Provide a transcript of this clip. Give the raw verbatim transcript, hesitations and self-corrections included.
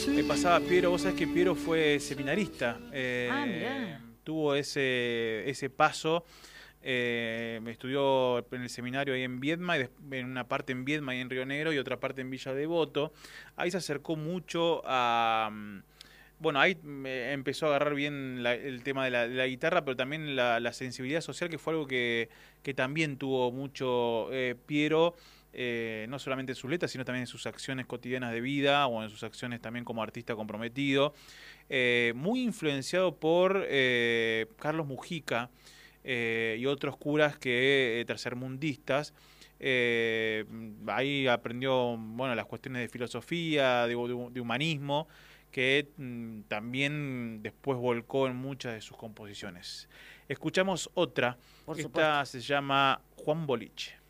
Me pasaba Piero, vos sabés que Piero fue seminarista, Ah, eh, mirá. tuvo ese, ese paso, eh, estudió en el seminario ahí en Viedma, y des- en una parte en Viedma y en Río Negro y otra parte en Villa Devoto. Ahí se acercó mucho a... mm, Bueno, ahí mm, eh, empezó a agarrar bien la- el tema de la, de la guitarra, pero también la, la sensibilidad social, que fue algo que, que también tuvo mucho eh, Piero, eh, no solamente en sus letras, sino también en sus acciones cotidianas de vida o en sus acciones también como artista comprometido. Eh, muy influenciado por eh, Carlos Mujica eh, y otros curas que eh, tercermundistas. Eh, ahí aprendió, bueno, las cuestiones de filosofía, de, de- de humanismo, que mm, también después volcó en muchas de sus composiciones. Escuchamos otra, Por supuesto. esta se llama Juan Boliche.